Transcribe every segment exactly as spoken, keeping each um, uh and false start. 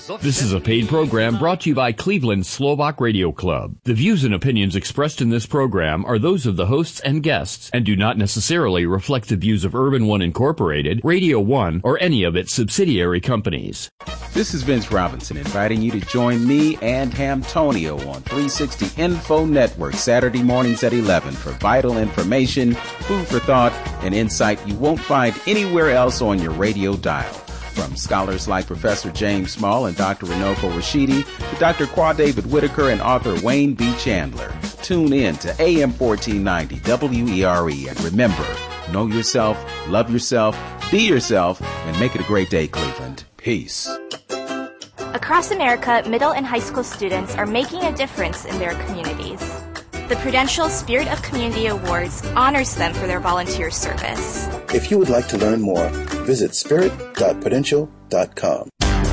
This is a paid program brought to you by Cleveland Slovak Radio Club. The views and opinions expressed in this program are those of the hosts and guests and do not necessarily reflect the views of Urban One Incorporated, Radio One, or any of its subsidiary companies. This is Vince Robinson inviting you to join me and Hamtonio on three sixty Info Network Saturday mornings at eleven for vital information, food for thought, and insight you won't find anywhere else on your radio dial. From scholars like Professor James Small and Doctor Runoko Rashidi to Doctor Qua David Whitaker and author Wayne B. Chandler. Tune in to A M fourteen ninety W E R E and remember, know yourself, love yourself, be yourself, and make it a great day, Cleveland. Peace. Across America, middle and high school students are making a difference in their communities. The Prudential Spirit of Community Awards honors them for their volunteer service. If you would like to learn more, visit spirit dot prudential dot com.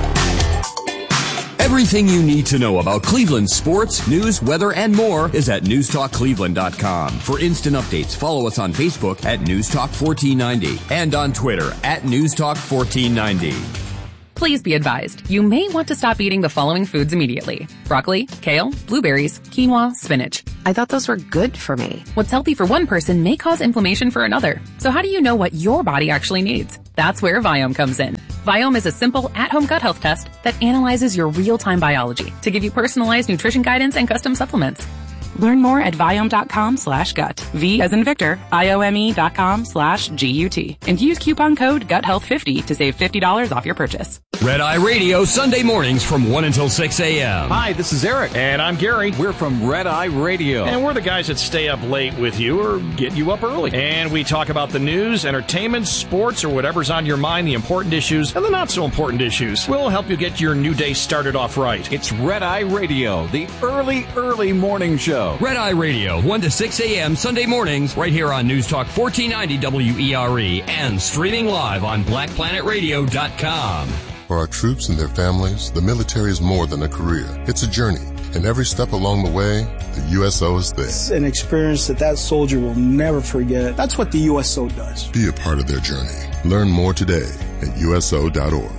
Everything you need to know about Cleveland sports, news, weather, and more is at news talk cleveland dot com. For instant updates, follow us on Facebook at news talk fourteen ninety and on Twitter at news talk fourteen ninety. Please be advised, you may want to stop eating the following foods immediately. Broccoli, kale, blueberries, quinoa, spinach. I thought those were good for me. What's healthy for one person may cause inflammation for another. So how do you know what your body actually needs? That's where Viome comes in. Viome is a simple at-home gut health test that analyzes your real-time biology to give you personalized nutrition guidance and custom supplements. Learn more at Viome.com slash gut. V as in Victor, I-O-M-E dot com slash G-U-T. And use coupon code gut health fifty to save fifty dollars off your purchase. Red Eye Radio, Sunday mornings from one until six a.m. Hi, this is Eric. And I'm Gary. We're from Red Eye Radio. And we're the guys that stay up late with you or get you up early. And we talk about the news, entertainment, sports, or whatever's on your mind, the important issues and the not so important issues. We'll help you get your new day started off right. It's Red Eye Radio, the early, early morning show. Red Eye Radio, one to six a.m. Sunday mornings, right here on News Talk fourteen ninety W E R E and streaming live on black planet radio dot com. For our troops and their families, the military is more than a career. It's a journey, and every step along the way, the U S O is there. It's an experience that that soldier will never forget. That's what the U S O does. Be a part of their journey. Learn more today at U S O dot org.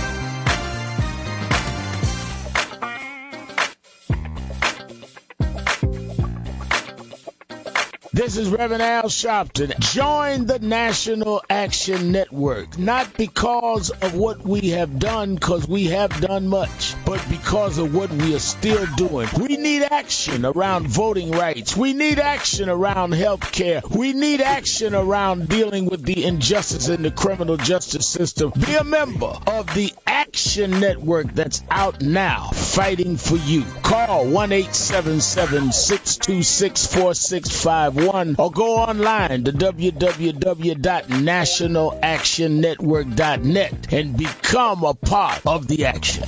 This is Reverend Al Sharpton. Join the National Action Network, not because of what we have done, because we have done much, but because of what we are still doing. We need action around voting rights. We need action around health care. We need action around dealing with the injustice in the criminal justice system. Be a member of the Action Network that's out now, fighting for you. Call one eight seven seven, six two six, four six five one. Or go online to w w w dot national action network dot net and become a part of the action.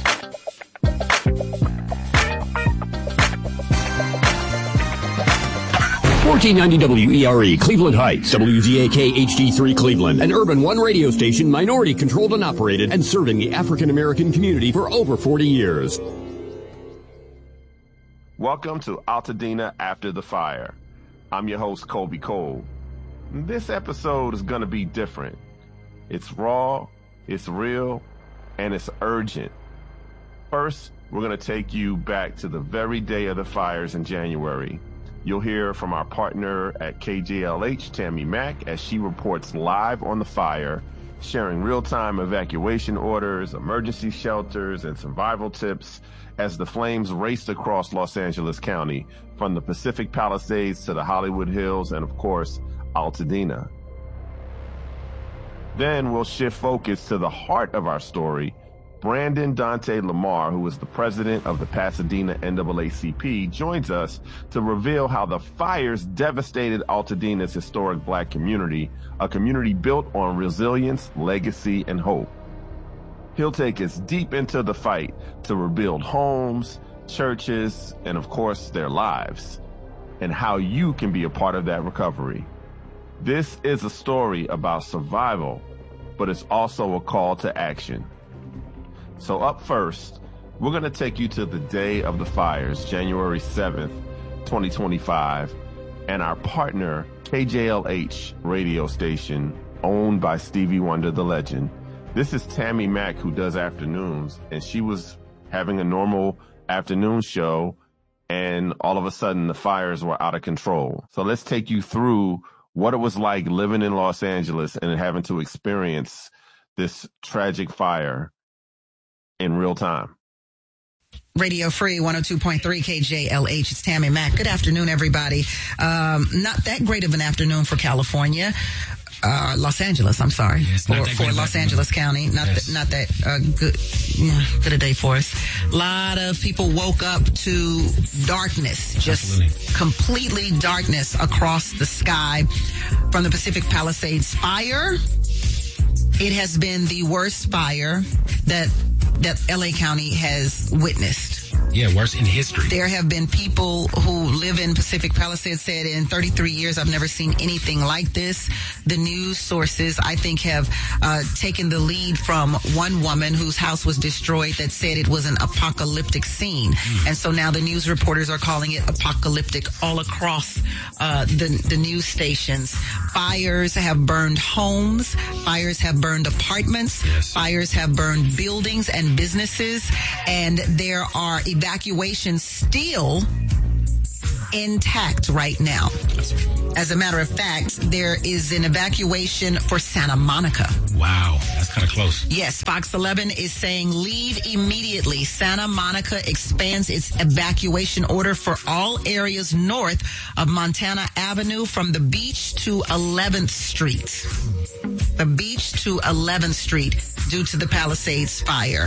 fourteen ninety W E R E, Cleveland Heights, W Z A K H D three Cleveland, an Urban One radio station, minority controlled and operated, and serving the African American community for over forty years. Welcome to Altadena After the Fire. I'm your host, Colby Cole. This episode is going to be different. It's raw, it's real, and it's urgent. First, we're going to take you back to the very day of the fires in January. You'll hear from our partner at K J L H, Tammy Mack, as she reports live on the fire, sharing real-time evacuation orders, emergency shelters, and survival tips as the flames raced across Los Angeles County, from the Pacific Palisades to the Hollywood Hills and, of course, Altadena. Then we'll shift focus to the heart of our story. Brandon Dante Lamar, who is the president of the Pasadena N double A C P, joins us to reveal how the fires devastated Altadena's historic black community, a community built on resilience, legacy, and hope. He'll take us deep into the fight to rebuild homes, churches, and of course, their lives, and how you can be a part of that recovery. This is a story about survival, but it's also a call to action. So up first, we're going to take you to the day of the fires, January seventh, twenty twenty-five, and our partner, K J L H radio station, owned by Stevie Wonder, the legend. This is Tammy Mack, who does afternoons, and she was having a normal afternoon show, and all of a sudden the fires were out of control. So let's take you through what it was like living in Los Angeles and having to experience this tragic fire in real time. Radio Free one oh two point three K J L H. It's Tammy Mack. Good afternoon, everybody. Um, not that great of an afternoon for California. Uh, Los Angeles, I'm sorry, yes, for, for Los Angeles County. Not yes. that, not that uh, good, yeah, good a day for us. A lot of people woke up to darkness, just Absolutely. completely darkness across the sky from the Pacific Palisades fire. It has been the worst fire that that L A County has witnessed. Yeah, worst in history. There have been people who live in Pacific Palisades said in thirty-three years, I've never seen anything like this. The news sources, I think, have uh, taken the lead from one woman whose house was destroyed that said it was an apocalyptic scene. Mm. And so now the news reporters are calling it apocalyptic all across uh, the, the news stations. Fires have burned homes. Fires have burned apartments. Yes. Fires have burned buildings and businesses. And there are evacuations still intact right now. As a matter of fact, there is an evacuation for Santa Monica. Wow, that's kind of close. Yes, Fox eleven is saying leave immediately. Santa Monica expands its evacuation order for all areas north of Montana Avenue from the beach to eleventh Street. The beach to eleventh Street due to the Palisades fire.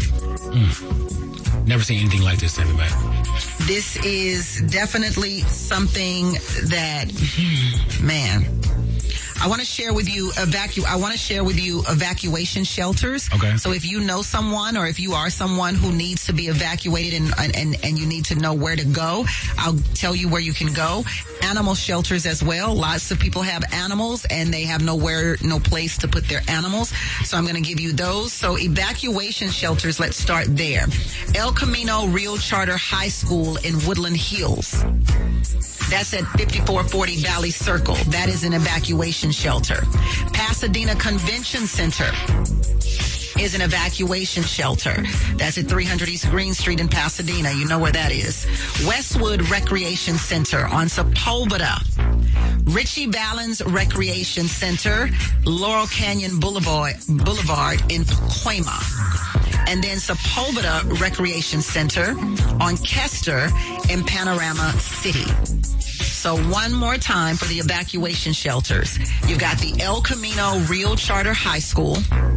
Mm. Never seen anything like this, Tammy Mack. This is definitely something that, man, I want to share with you evacu- I want to share with you evacuation shelters. Okay. So if you know someone or if you are someone who needs to be evacuated and, and, and you need to know where to go, I'll tell you where you can go. Animal shelters as well. Lots of people have animals and they have nowhere, no place to put their animals. So I'm going to give you those. So evacuation shelters, let's start there. El Camino Real Charter High School in Woodland Hills. That's at fifty-four forty Valley Circle. That is an evacuation shelter. Pasadena Convention Center is an evacuation shelter. That's at three hundred East Green Street in Pasadena. You know where that is. Westwood Recreation Center on Sepulveda. Richie Valens Recreation Center, Laurel Canyon Boulevard, Boulevard in Pacoima. And then Sepulveda Recreation Center on Kester in Panorama City. So one more time for the evacuation shelters. You've got the El Camino Real Charter High School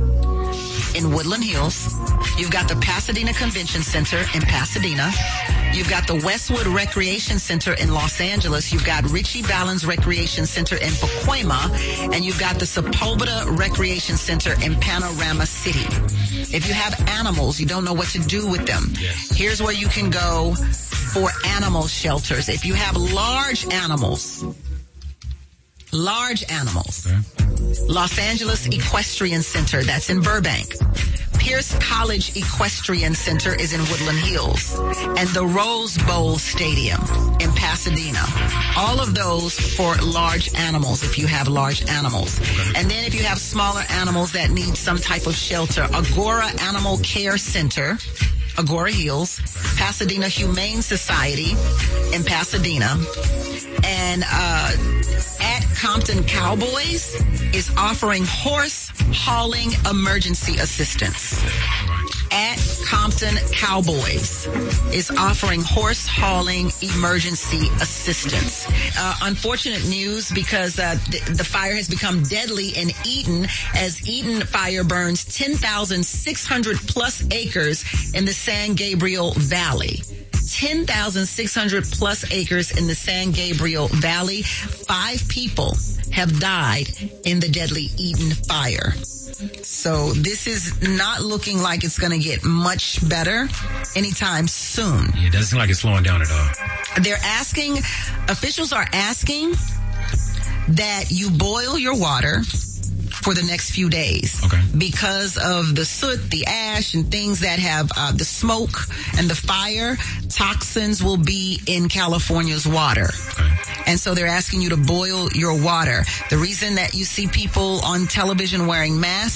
in Woodland Hills. You've got the Pasadena Convention Center in Pasadena. You've got the Westwood Recreation Center in Los Angeles. You've got Richie Valens Recreation Center in Pacoima. And you've got the Sepulveda Recreation Center in Panorama City. If you have animals, you don't know what to do with them. Yes. Here's where you can go for animal shelters. If you have large animals, large animals, okay. Los Angeles Equestrian Center, that's in Burbank. Pierce College Equestrian Center is in Woodland Hills. And the Rose Bowl Stadium in Pasadena. All of those for large animals, if you have large animals. And then if you have smaller animals that need some type of shelter, Agora Animal Care Center, Agora Hills, Pasadena Humane Society in Pasadena, and uh, at Compton Cowboys is offering horse hauling emergency assistance. At Compton Cowboys is offering horse hauling emergency assistance. Uh, unfortunate news because uh, th- the fire has become deadly in Eaton as Eaton fire burns ten thousand six hundred plus acres in the San Gabriel Valley. ten thousand six hundred plus acres in the San Gabriel Valley. Five people have died in the deadly Eaton fire. So this is not looking like it's going to get much better anytime soon. Yeah, it doesn't seem like it's slowing down at all. They're asking, officials are asking that you boil your water for the next few days. Okay. Because of the soot, the ash, and things that have uh, the smoke and the fire, toxins will be in California's water. Okay. And so they're asking you to boil your water. The reason that you see people on television wearing masks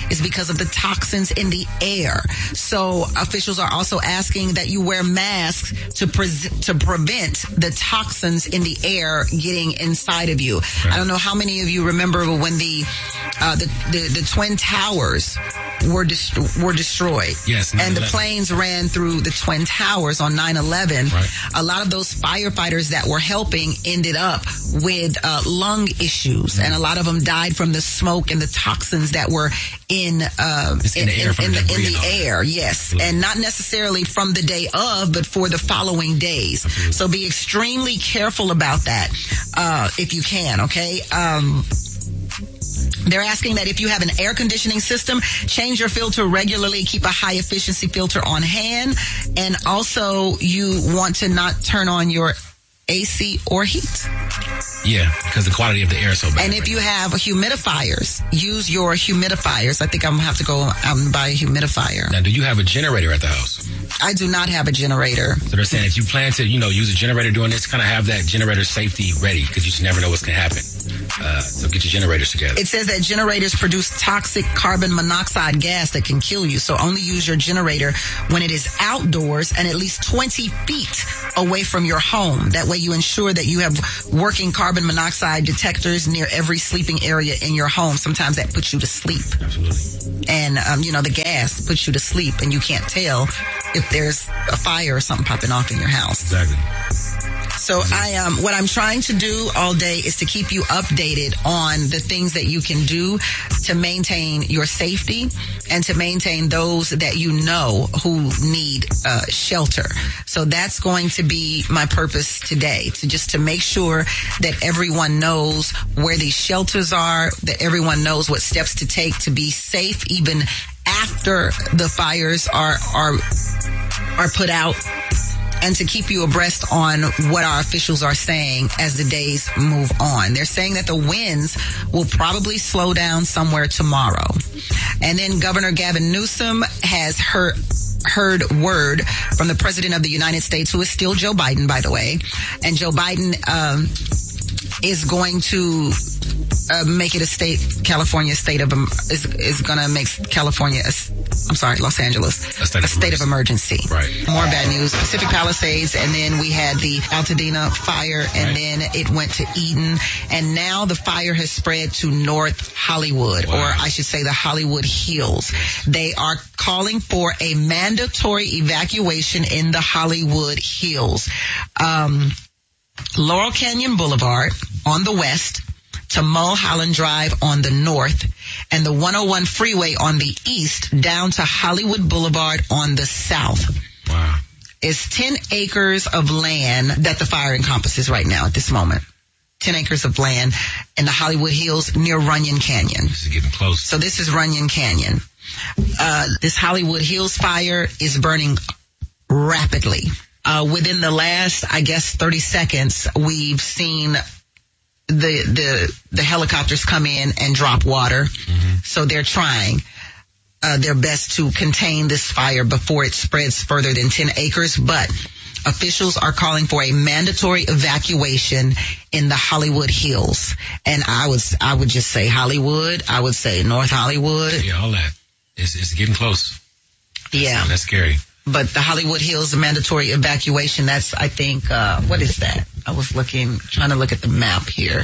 is because of the toxins in the air. So officials are also asking that you wear masks to pre- to prevent the toxins in the air getting inside of you. Right. I don't know how many of you remember when the uh, the, the the Twin Towers were dest- were destroyed. Yes, and the planes ran through the Twin Towers on nine eleven. Right. A lot of those firefighters that were helping ended up with uh, lung issues, mm-hmm. and a lot of them died from the smoke and the toxins that were in uh, in, in the air. In, in, the, in the and air, yes, Absolutely. And not necessarily from the day of, but for the following days. Absolutely. So be extremely careful about that uh, if you can. Okay. Um, They're asking that if you have an air conditioning system, change your filter regularly, keep a high efficiency filter on hand, and also you want to not turn on your A C or heat. Yeah, because the quality of the air is so bad. And if you have humidifiers, use your humidifiers. I think I'm going to have to go out and buy a humidifier. Now, do you have a generator at the house? I do not have a generator. So they're saying if you plan to, you know, use a generator during this, kind of have that generator safety ready because you just never know what's going to happen. Uh, so get your generators together. It says that generators produce toxic carbon monoxide gas that can kill you. So only use your generator when it is outdoors and at least twenty feet away from your home. That way you ensure that you have working carbon monoxide detectors near every sleeping area in your home. Sometimes that puts you to sleep. Absolutely. And, um, you know, the gas puts you to sleep and you can't tell if there's a fire or something popping off in your house. Exactly. So I um what I'm trying to do all day is to keep you updated on the things that you can do to maintain your safety and to maintain those that you know who need uh, shelter. So that's going to be my purpose today, to just to make sure that everyone knows where these shelters are, that everyone knows what steps to take to be safe even after the fires are are are put out, and to keep you abreast on what our officials are saying as the days move on. They're saying that the winds will probably slow down somewhere tomorrow. And then Governor Gavin Newsom has heard heard word from the President of the United States, who is still Joe Biden, by the way. And Joe Biden um, is going to uh, make it a state, California state of, is, is going to make California, a, I'm sorry, Los Angeles, a state, a of, state emergency. of emergency. Right. More bad news. Pacific Palisades, and then we had the Altadena fire, and right. then it went to Eden, and now the fire has spread to North Hollywood, wow. or I should say the Hollywood Hills. They are calling for a mandatory evacuation in the Hollywood Hills. Um, Laurel Canyon Boulevard on the west to Mulholland Drive on the north, and the one oh one freeway on the east down to Hollywood Boulevard on the south. Wow. It's ten acres of land that the fire encompasses right now at this moment. ten acres of land in the Hollywood Hills near Runyon Canyon. This is getting close. So this is Runyon Canyon. Uh, this Hollywood Hills fire is burning rapidly. Uh, within the last, I guess, thirty seconds, we've seen the the the helicopters come in and drop water. Mm-hmm. So they're trying uh, their best to contain this fire before it spreads further than ten acres. But officials are calling for a mandatory evacuation in the Hollywood Hills. And I would I would just say Hollywood. I would say North Hollywood. Yeah, all that. It's, it's getting close. Yeah. That's scary. But the Hollywood Hills mandatory evacuation, that's, I think, uh, what is that? I was looking, trying to look at the map here.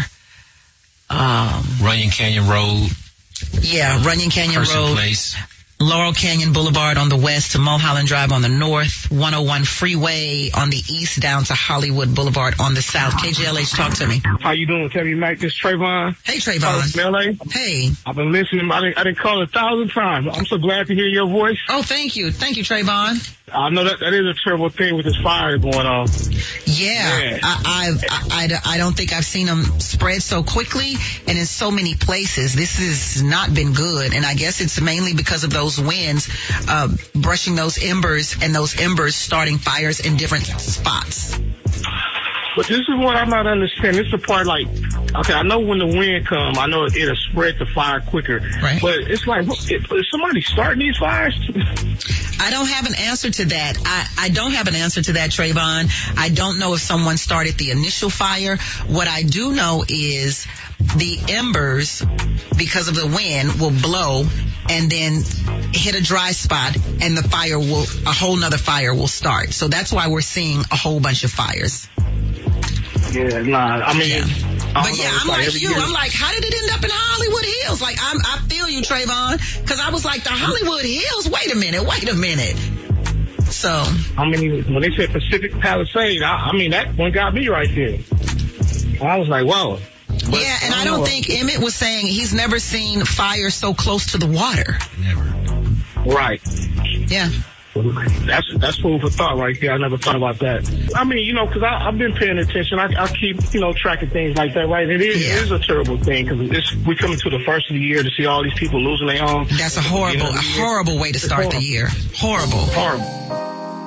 Um, Runyon Canyon Road. Yeah, Runyon Canyon Person Road. Place. Laurel Canyon Boulevard on the west to Mulholland Drive on the north, one oh one freeway on the east down to Hollywood Boulevard on the south. K J L H, talk to me. How you doing, Kevin Mac? This is Trayvon. Hey, Trayvon. From L A. Hey. I've been listening. I didn't, I didn't call a thousand times. I'm so glad to hear your voice. Oh, thank you. Thank you, Trayvon. I know that that is a terrible thing with this fire going on. Yeah, yeah. I, I've, I, I, I don't think I've seen them spread so quickly and in so many places. This has not been good, and I guess it's mainly because of those winds uh, brushing those embers and those embers starting fires in different spots. But this is what I'm not understanding. This is the part like, okay, I know when the wind comes, I know it'll spread the fire quicker. Right. But it's like, is somebody starting these fires? I don't have an answer to that. I, I don't have an answer to that, Trayvon. I don't know if someone started the initial fire. What I do know is the embers, because of the wind, will blow and then hit a dry spot, and the fire will, a whole nother fire will start. So that's why we're seeing a whole bunch of fires. Yeah, nah, I mean, yeah. I but yeah, know, I'm like like you. year. I'm like, how did it end up in Hollywood Hills? Like, I'm, I feel you, Trayvon, because I was like, the Hollywood Hills. Wait a minute, wait a minute. So, I mean, when they said Pacific Palisade, I, I mean, that one got me right there. I was like, whoa. But yeah, and I don't, I don't think Emmett was saying he's never seen fire so close to the water. Never. Right. Yeah. That's that's food for thought right there. I never thought about that. I mean, you know, because I've been paying attention. I, I keep, you know, tracking things like that, right? It is, yeah. it is a terrible thing because we're coming to the first of the year to see all these people losing their homes. That's a horrible, you know, a horrible way to start the year. Horrible. Horrible.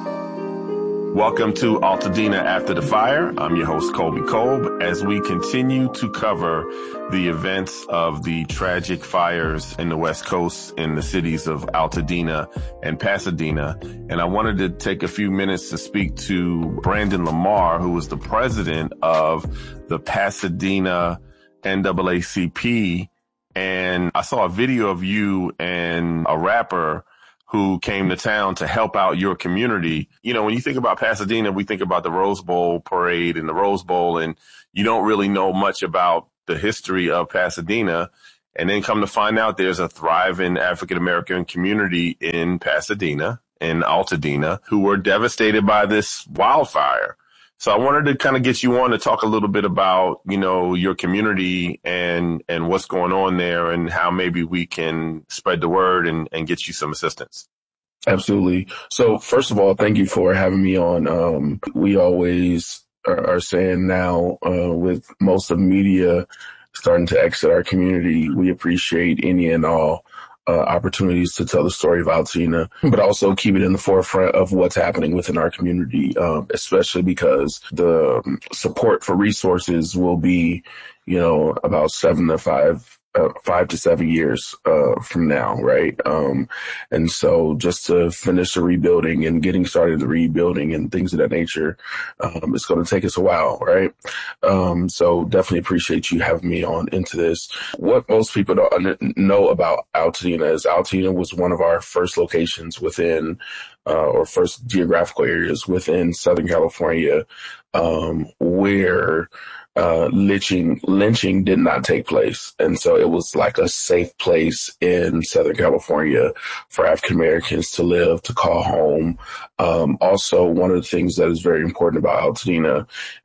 Welcome to Altadena After the Fire. I'm your host, Colby Kolb, as we continue to cover the events of the tragic fires in the West Coast in the cities of Altadena and Pasadena. And I wanted to take a few minutes to speak to Brandon Lamar, who is the president of the Pasadena N double A C P. And I saw a video of you and a rapper who came to town to help out your community. You know, when you think about Pasadena, we think about the Rose Bowl parade and the Rose Bowl, and you don't really know much about the history of Pasadena. And then come to find out there's a thriving African-American community in Pasadena, in Altadena, who were devastated by this wildfire. So I wanted to kind of get you on to talk a little bit about, you know, your community and, and what's going on there and how maybe we can spread the word and, and get you some assistance. Absolutely. So first of all, thank you for having me on. Um, we always are, are saying now, uh, with most of media starting to exit our community, we appreciate any and all Uh, opportunities to tell the story of Altadena, but also keep it in the forefront of what's happening within our community, um, especially because the um, support for resources will be, you know, about seven to five, uh, five to seven years uh, from now, right? Um, and so just to finish the rebuilding and getting started the rebuilding and things of that nature, um, it's going to take us a while, right? Um, so definitely appreciate you having me on into this. What most people don't know about Altadena is Altadena was one of our first locations within, uh, or first geographical areas within Southern California, um, where Uh, lynching, lynching did not take place. And so it was like a safe place in Southern California for African Americans to live, to call home. Um, also, one of the things that is very important about Altadena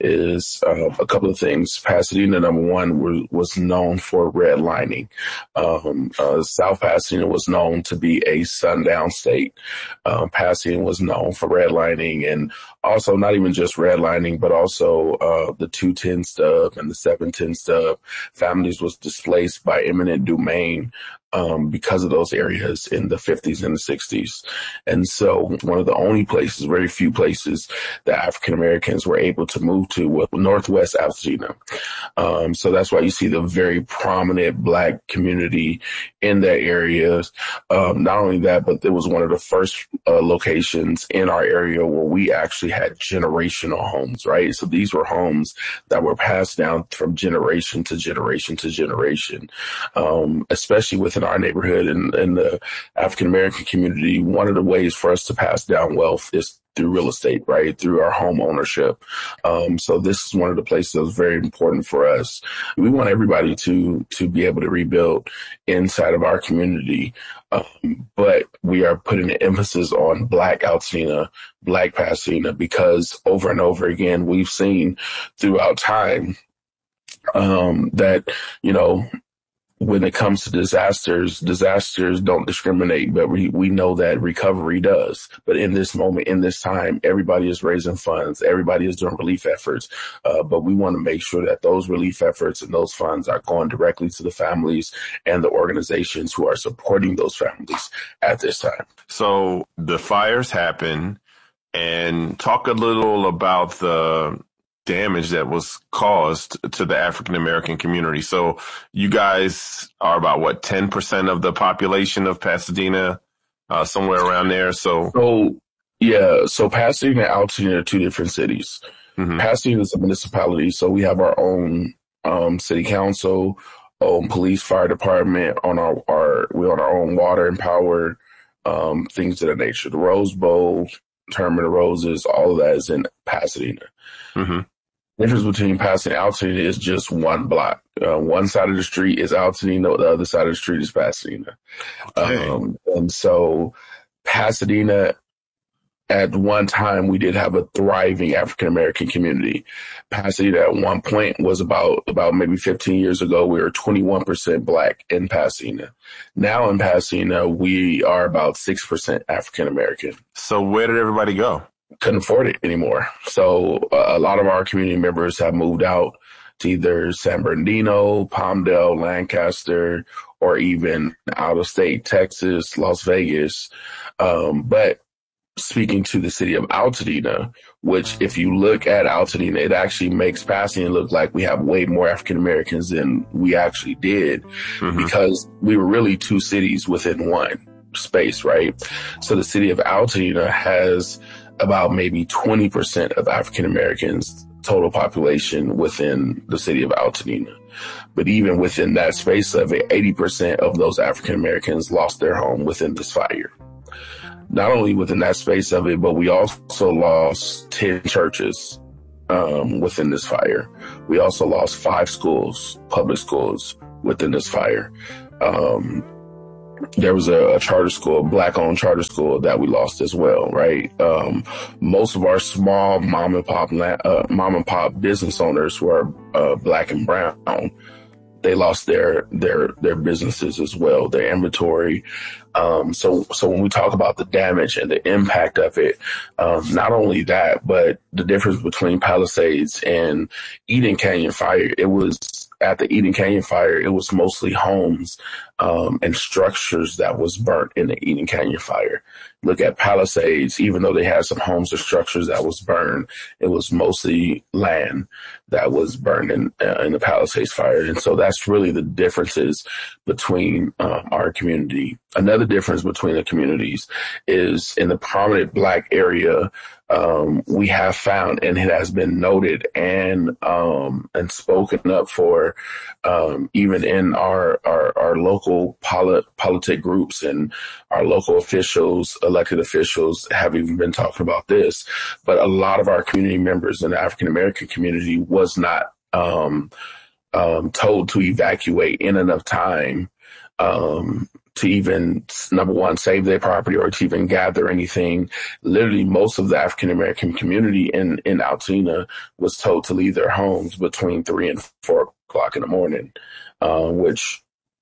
is uh, a couple of things. Pasadena, number one, was, was known for redlining. Um, uh, South Pasadena was known to be a sundown state. Um, Pasadena was known for redlining, and also not even just redlining, but also uh, the two ten stub and the seven ten stub. Families was displaced by eminent domain um, because of those areas in the fifties and the sixties. And so one of the only places, very few places, that African Americans were able to move to was Northwest Altadena. Um, so that's why you see the very prominent Black community in that area. Um, not only that, but it was one of the first uh, locations in our area where we actually had generational homes, right? So these were homes that were passed down from generation to generation to generation, um, especially within our neighborhood and, and the African American community. One of the ways for us to pass down wealth is through real estate, right? Through our home ownership. Um, so this is one of the places that was very important for us. We want everybody to, to be able to rebuild inside of our community. Um, but we are putting an emphasis on Black Altadena, Black Pasadena, because over and over again, we've seen throughout time, um, that, you know, when it comes to disasters, disasters don't discriminate, but we, we know that recovery does. But in this moment, in this time, everybody is raising funds. Everybody is doing relief efforts. Uh, but we want to make sure that those relief efforts and those funds are going directly to the families and the organizations who are supporting those families at this time. So the fires happen, and talk a little about the damage that was caused to the African American community. So you guys are about what, ten percent of the population of Pasadena, uh, somewhere around there. So, so yeah, so Pasadena and Altadena are two different cities. Mm-hmm. Pasadena is a municipality, so we have our own um, city council. own police, fire department, on our, our we own our own water and power, um, things of that nature. The Rose Bowl, Tournament of Roses, all of that is in Pasadena. Mm-hmm. The difference between Pasadena and Altadena is just one block. Uh, one side of the street is Altadena, the other side of the street is Pasadena. Okay. Um, and so Pasadena, at one time, we did have a thriving African-American community. Pasadena at one point was about, about maybe fifteen years ago, we were twenty-one percent Black in Pasadena. Now in Pasadena, we are about six percent African-American. So where did everybody go? Couldn't afford it anymore. So uh, a lot of our community members have moved out to either San Bernardino, Palmdale, Lancaster, or even out of state, Texas, Las Vegas. Um, but speaking to the city of Altadena, which if you look at Altadena, it actually makes Pasadena look like we have way more African Americans than we actually did, mm-hmm. because we were really two cities within one space, right? So the city of Altadena has about maybe twenty percent of African Americans total population within the city of Altadena. But even within that space of it, eighty percent of those African Americans lost their home within this fire. Not only within that space of it, but we also lost ten churches um, within this fire. We also lost five schools, public schools, within this fire. Um, there was a, a charter school, a Black-owned charter school that we lost as well, right? Um, most of our small mom and pop, uh, mom and pop business owners who are uh, Black and brown, they lost their their their businesses as well, their inventory. Um, so so when we talk about the damage and the impact of it, um, not only that, but the difference between Palisades and Eden Canyon Fire, it was at the Eden Canyon Fire, it was mostly homes um, and structures that was burnt in the Eden Canyon Fire. Look at Palisades, even though they had some homes or structures that was burned, it was mostly land that was burned in, uh, in the Palisades Fire. And so that's really the differences between uh, our community. Another difference between the communities is in the prominent Black area, um, we have found, and it has been noted and um, and spoken up for, um, even in our our, our local polit- politic groups and our local officials, elected officials have even been talking about this. But a lot of our community members in the African American community was not um, um, told to evacuate in enough time um, to even, number one, save their property or to even gather anything. Literally, most of the African American community in, in Altadena was told to leave their homes between three and four o'clock in the morning, uh, which,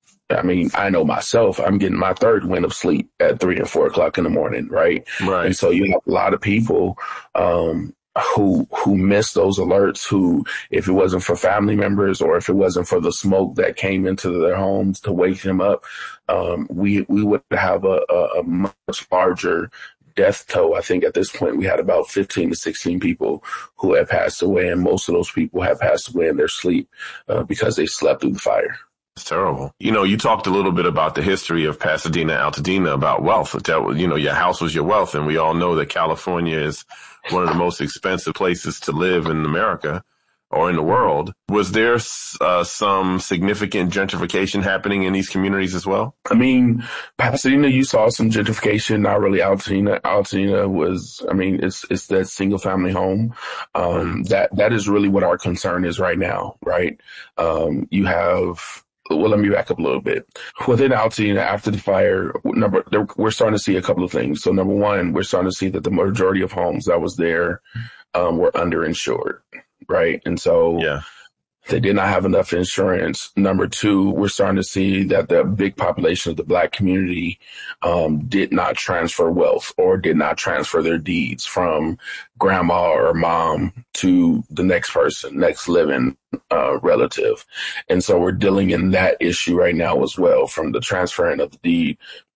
I mean, I know myself, I'm getting my third wind of sleep at three and four o'clock in the morning, right? Right. And so you have a lot of people um, who who missed those alerts, who, if it wasn't for family members or if it wasn't for the smoke that came into their homes to wake them up, um, we we would have a, a, a much larger death toll. I think at this point we had about fifteen to sixteen people who had passed away, and most of those people have passed away in their sleep uh, because they slept through the fire. It's terrible. You know, you talked a little bit about the history of Pasadena, Altadena, about wealth. That, you know, your house was your wealth. And we all know that California is one of the most expensive places to live in America or in the world. Was there uh, some significant gentrification happening in these communities as well? I mean, Pasadena, you saw some gentrification, not really Altadena. Altadena was, I mean, it's it's that single family home. Um, that that is really what our concern is right now, right? Um, you have... Well, let me back up a little bit. Within Altadena, after the fire, number we're starting to see a couple of things. So number one, we're starting to see that the majority of homes that was there um, were underinsured, right? And so yeah. They did not have enough insurance. Number two, we're starting to see that the big population of the Black community um, did not transfer wealth or did not transfer their deeds from grandma or mom to the next person, next living uh, relative. And so we're dealing in that issue right now as well, from the transferring of the deed,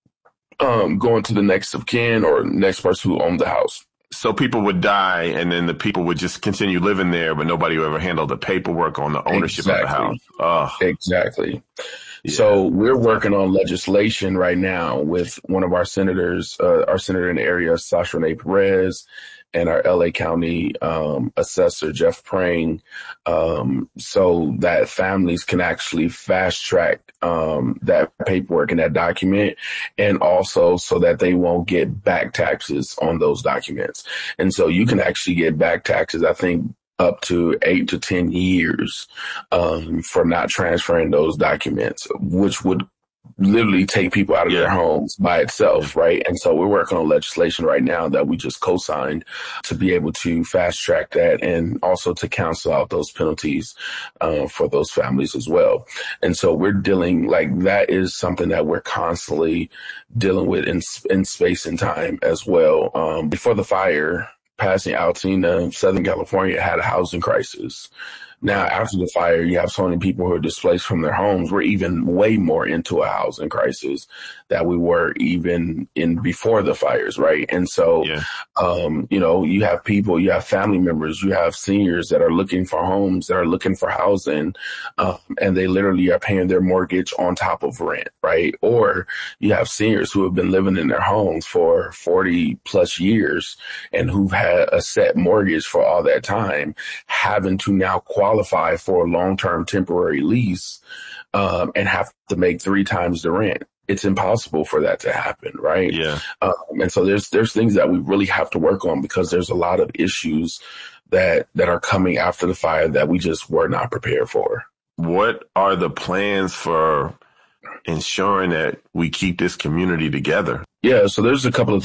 um, going to the next of kin or next person who owned the house. So people would die and then the people would just continue living there, but nobody would ever handle the paperwork on the ownership exactly. of the house. Ugh. Exactly. Yeah. So we're working on legislation right now with one of our senators, uh, our senator in the area, Sasha Renee Perez, and our L A County um, assessor, Jeff Prang, um, so that families can actually fast track um, that paperwork and that document, and also so that they won't get back taxes on those documents. And so you can actually get back taxes, I think, up to eight to ten years um, for not transferring those documents, which would literally take people out of yeah. their homes by itself, right? And so we're working on legislation right now that we just co-signed to be able to fast track that, and also to cancel out those penalties uh, for those families as well. And so we're dealing, like, that is something that we're constantly dealing with in, in space and time as well. Um, before the fire, passing Altina, Southern California had a housing crisis. Now, after the fire, you have so many people who are displaced from their homes. We're even way more into a housing crisis that we were even in before the fires, right? And so, yeah. um, you know, you have people, you have family members, you have seniors that are looking for homes, that are looking for housing, um, and they literally are paying their mortgage on top of rent, right? Or you have seniors who have been living in their homes for forty plus years and who've had a set mortgage for all that time, having to now qualify for a long-term temporary lease um, and have to make three times the rent. It's impossible for that to happen, right? Yeah. Um, and so there's there's things that we really have to work on, because there's a lot of issues that that are coming after the fire that we just were not prepared for. What are the plans for ensuring that we keep this community together? Yeah, so there's a couple of